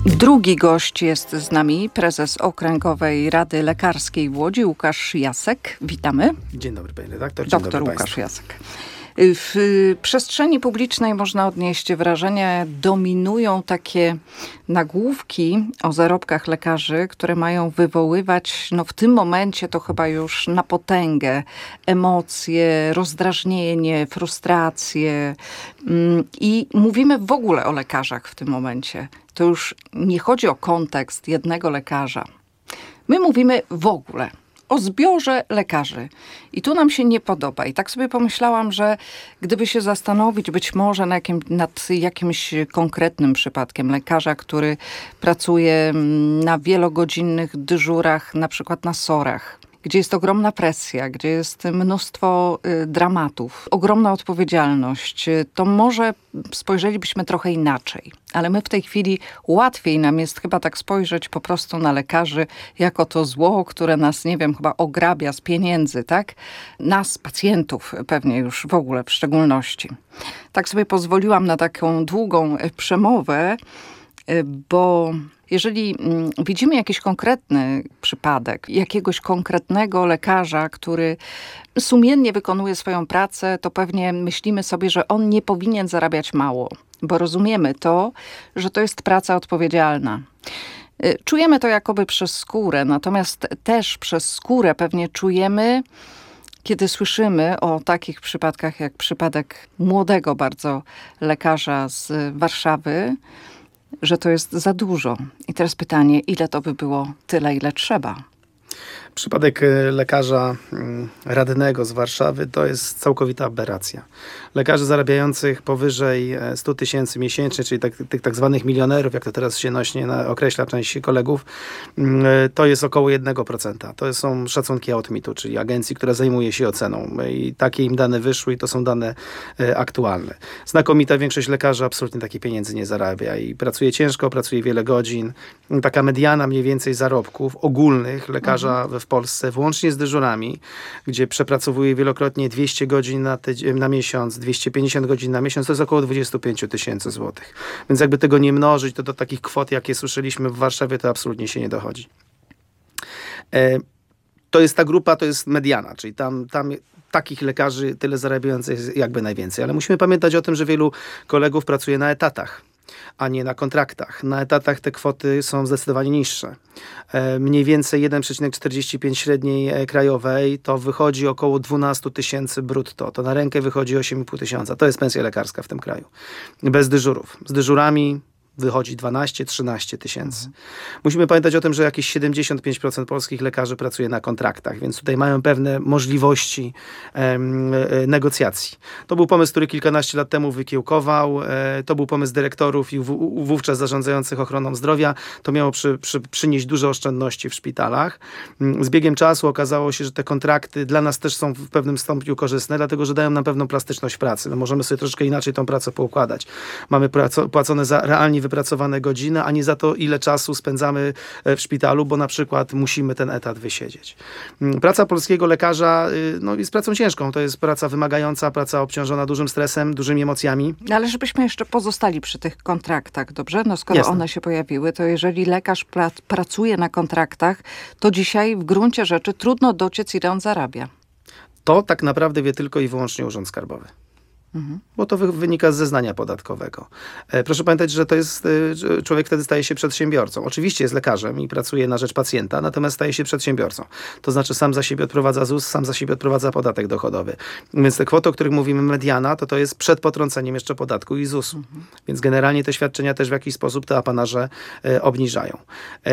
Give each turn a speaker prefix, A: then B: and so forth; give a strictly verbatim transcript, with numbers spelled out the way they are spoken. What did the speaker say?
A: Drugi gość jest z nami, prezes Okręgowej Rady Lekarskiej w Łodzi, Łukasz Jasek. Witamy.
B: Dzień dobry, panie redaktor. Dzień
A: Doktor
B: dobry
A: Łukasz
B: państwu.
A: Jasek. W przestrzeni publicznej można odnieść wrażenie, dominują takie nagłówki o zarobkach lekarzy, które mają wywoływać, no w tym momencie to chyba już na potęgę, emocje, rozdrażnienie, frustracje. I mówimy w ogóle o lekarzach w tym momencie. To już nie chodzi o kontekst jednego lekarza. My mówimy w ogóle o zbiorze lekarzy. I tu nam się nie podoba. I tak sobie pomyślałam, że gdyby się zastanowić być może na jakim, nad jakimś konkretnym przypadkiem lekarza, który pracuje na wielogodzinnych dyżurach, na przykład na sorach, gdzie jest ogromna presja, gdzie jest mnóstwo y, dramatów, ogromna odpowiedzialność, to może spojrzelibyśmy trochę inaczej. Ale my w tej chwili łatwiej nam jest chyba tak spojrzeć po prostu na lekarzy jako to zło, które nas, nie wiem, chyba ograbia z pieniędzy, tak? Nas, pacjentów pewnie już w ogóle w szczególności. Tak sobie pozwoliłam na taką długą przemowę, y, bo... Jeżeli widzimy jakiś konkretny przypadek, jakiegoś konkretnego lekarza, który sumiennie wykonuje swoją pracę, to pewnie myślimy sobie, że on nie powinien zarabiać mało, bo rozumiemy to, że to jest praca odpowiedzialna. Czujemy to jakoby przez skórę, natomiast też przez skórę pewnie czujemy, kiedy słyszymy o takich przypadkach jak przypadek młodego bardzo lekarza z Warszawy, że to jest za dużo. I teraz pytanie, ile to by było tyle, ile trzeba?
B: Przypadek lekarza radnego z Warszawy to jest całkowita aberracja. Lekarzy zarabiających powyżej sto tysięcy miesięcznie, czyli tak, tych tak zwanych milionerów, jak to teraz się nośnie na, określa część kolegów, to jest około jednego procenta. To są szacunki Audmitu, czyli agencji, która zajmuje się oceną. I takie im dane wyszły i to są dane aktualne. Znakomita większość lekarzy absolutnie takich pieniędzy nie zarabia i pracuje ciężko, pracuje wiele godzin. Taka mediana mniej więcej zarobków ogólnych lekarza mhm. w Polsce, włącznie z dyżurami, gdzie przepracowuje wielokrotnie dwieście godzin na, tydzień, na miesiąc, dwieście pięćdziesiąt godzin na miesiąc, to jest około dwadzieścia pięć tysięcy złotych. Więc jakby tego nie mnożyć, to do takich kwot, jakie słyszeliśmy w Warszawie, to absolutnie się nie dochodzi. E, to jest ta grupa, to jest mediana, czyli tam, tam takich lekarzy tyle zarabiających jest jakby najwięcej. Ale musimy pamiętać o tym, że wielu kolegów pracuje na etatach, a nie na kontraktach. Na etatach te kwoty są zdecydowanie niższe. E, mniej więcej jeden przecinek czterdzieści pięć średniej krajowej to wychodzi około dwanaście tysięcy brutto. To na rękę wychodzi osiem i pół tysiąca. To jest pensja lekarska w tym kraju. Bez dyżurów. Z dyżurami wychodzi dwanaście trzynaście tysięcy. Mhm. Musimy pamiętać o tym, że jakieś siedemdziesiąt pięć procent polskich lekarzy pracuje na kontraktach, więc tutaj mają pewne możliwości em, e, negocjacji. To był pomysł, który kilkanaście lat temu wykiełkował. E, to był pomysł dyrektorów i w, wówczas zarządzających ochroną zdrowia. To miało przy, przy, przynieść duże oszczędności w szpitalach. Z biegiem czasu okazało się, że te kontrakty dla nas też są w pewnym stopniu korzystne, dlatego że dają nam pewną plastyczność w pracy. No, możemy sobie troszkę inaczej tą pracę poukładać. Mamy praco, płacone za realnie wypracowane godziny, a nie za to, ile czasu spędzamy w szpitalu, bo na przykład musimy ten etat wysiedzieć. Praca polskiego lekarza no, jest pracą ciężką. To jest praca wymagająca, praca obciążona dużym stresem, dużymi emocjami.
A: Ale żebyśmy jeszcze pozostali przy tych kontraktach, dobrze? No skoro Jasne. One się pojawiły, to jeżeli lekarz pra- pracuje na kontraktach, to dzisiaj w gruncie rzeczy trudno dociec, ile on zarabia.
B: To tak naprawdę wie tylko i wyłącznie Urząd Skarbowy. Mhm. Bo to wy, wynika z zeznania podatkowego. E, proszę pamiętać, że to jest, e, człowiek wtedy staje się przedsiębiorcą. Oczywiście jest lekarzem i pracuje na rzecz pacjenta, natomiast staje się przedsiębiorcą. To znaczy sam za siebie odprowadza Z U S, sam za siebie odprowadza podatek dochodowy. Więc te kwoty, o których mówimy, mediana, to to jest przed potrąceniem jeszcze podatku i Z U S-u. Mhm. Więc generalnie te świadczenia też w jakiś sposób te apanaże e, obniżają. E,